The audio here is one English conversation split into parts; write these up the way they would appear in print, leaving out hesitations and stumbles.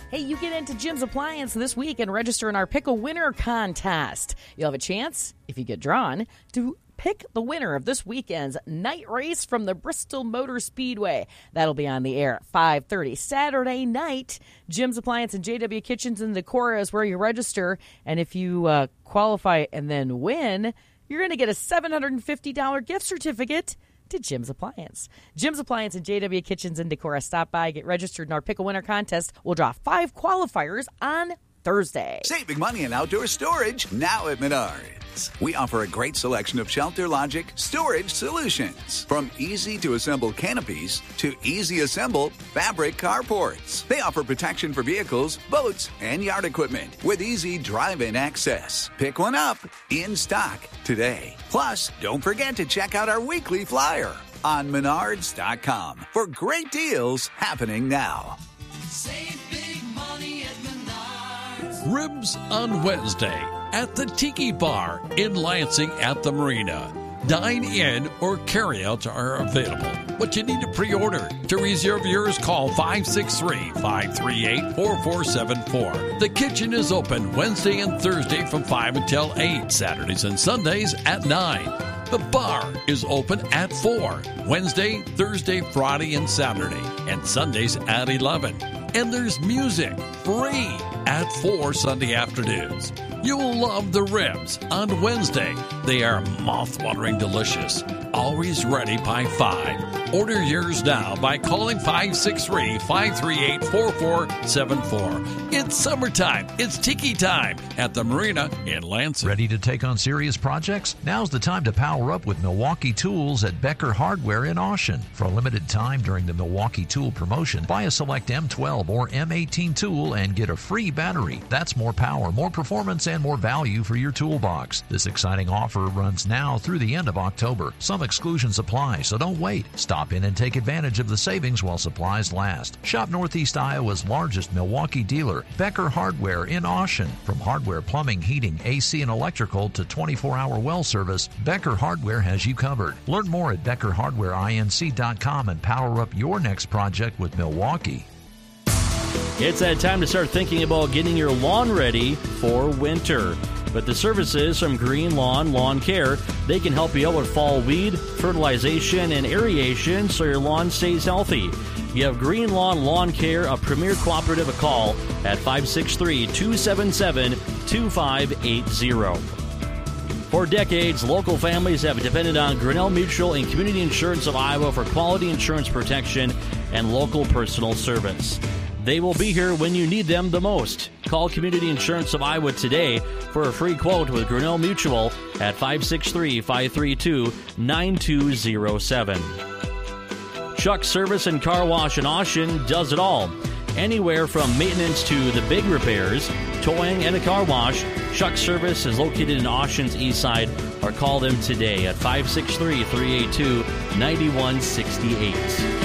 Hey, you get into Jim's Appliance this week and register in our Pick a Winner contest. You'll have a chance, if you get drawn, to pick the winner of this weekend's night race from the Bristol Motor Speedway. That'll be on the air at 5:30 Saturday night. Jim's Appliance and JW Kitchens in Decorah is where you register. And if you qualify and then win, you're going to get a $750 gift certificate to Jim's Appliance. Jim's Appliance and JW Kitchens in Decorah. Stop by, get registered in our Pick a Winner contest. We'll draw 5 qualifiers on Thursday. Saving money in outdoor storage now at Menards. We offer a great selection of Shelter Logic storage solutions. From easy-to-assemble canopies to easy-assemble fabric carports. They offer protection for vehicles, boats, and yard equipment with easy drive-in access. Pick one up in stock today. Plus, don't forget to check out our weekly flyer on Menards.com for great deals happening now. Save big money at Menards. Ribs on Wednesday at the Tiki Bar in Lansing at the Marina. Dine-in or carry-outs are available, but you need to pre-order. To reserve yours, call 563-538-4474. The kitchen is open Wednesday and Thursday from 5 until 8, Saturdays and Sundays at 9. The bar is open at 4, Wednesday, Thursday, Friday, and Saturday, and Sundays at 11. And there's music, free, at 4 Sunday afternoons. You'll love the ribs on Wednesday. They are mouth-watering delicious. Always ready by 5. Order yours now by calling 563-538-4474. It's summertime. It's Tiki time at the Marina in Lansing. Ready to take on serious projects? Now's the time to power up with Milwaukee Tools at Becker Hardware in Austin. For a limited time during the Milwaukee Tool promotion, buy a select M12 or M18 tool and get a free battery. That's more power, more performance, and more value for your toolbox. This exciting offer runs now through the end of October. Some exclusions apply, so don't wait. Stop in and take advantage of the savings while supplies last. Shop Northeast Iowa's largest Milwaukee dealer, Becker Hardware in Austin. From hardware, plumbing, heating, AC, and electrical to 24-hour well service, Becker Hardware has you covered. Learn more at BeckerHardwareINC.com and power up your next project with Milwaukee. It's that time to start thinking about getting your lawn ready for winter. With the services from Green Lawn Lawn Care, they can help you out with fall weed, fertilization, and aeration so your lawn stays healthy. Give Green Lawn Lawn Care, a premier cooperative, a call at 563-277-2580. For decades, local families have depended on Grinnell Mutual and Community Insurance of Iowa for quality insurance protection and local personal service. They will be here when you need them the most. Call Community Insurance of Iowa today for a free quote with Grinnell Mutual at 563-532-9207. Chuck Service and Car Wash in Austin does it all. Anywhere from maintenance to the big repairs, towing, and a car wash, Chuck Service is located in Austin's east side, or call them today at 563-382-9168.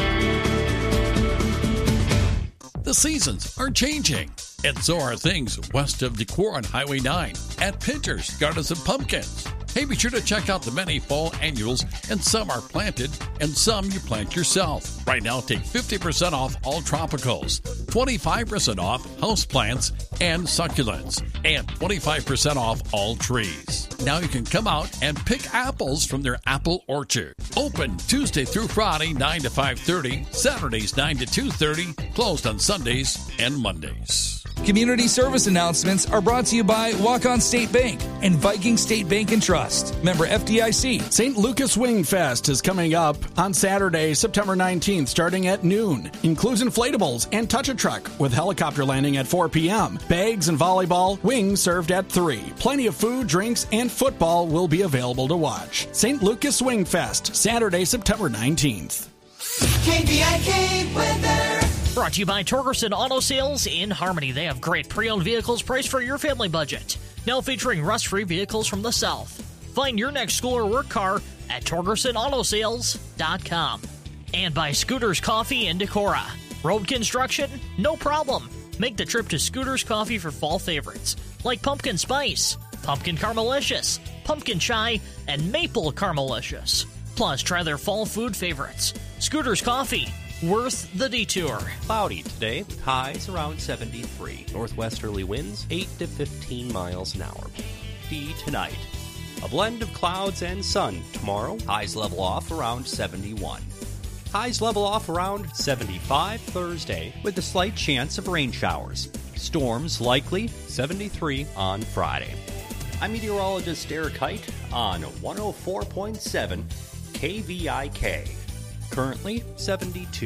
The seasons are changing, and so are things west of Decorah on Highway 9 at Pinter's Gardens and Pumpkins. Hey, be sure to check out the many fall annuals, and some are planted, and some you plant yourself. Right now, take 50% off all tropicals, 25% off houseplants and succulents, and 25% off all trees. Now you can come out and pick apples from their apple orchard. Open Tuesday through Friday, 9 to 5:30, Saturdays 9 to 2:30, closed on Sundays and Mondays. Community service announcements are brought to you by Walk-On State Bank and Viking State Bank and Trust. Member FDIC. St. Lucas Wing Fest is coming up on Saturday, September 19th, starting at noon. Includes inflatables and touch-a-truck with helicopter landing at 4 p.m. Bags and volleyball, wings served at 3. Plenty of food, drinks, and football will be available to watch. St. Lucas Wing Fest, Saturday, September 19th. KVIK weather. Brought to you by Torgerson Auto Sales in Harmony. They have great pre-owned vehicles priced for your family budget. Now featuring rust-free vehicles from the South. Find your next school or work car at TorgersonAutoSales.com. And by Scooters Coffee in Decorah. Road construction? No problem. Make the trip to Scooters Coffee for fall favorites like Pumpkin Spice, Pumpkin Caramelicious, Pumpkin Chai, and Maple Caramelicious. Plus, try their fall food favorites. Scooters Coffee, Worth the detour. Cloudy today, with highs around 73. Northwesterly winds 8 to 15 miles an hour. Tonight, a blend of clouds and sun. Tomorrow, highs level off around 71. Highs level off around 75 Thursday, with a slight chance of rain showers. Storms likely 73 on Friday. I'm meteorologist Derek Height on 104.7 KVIK. Currently 72.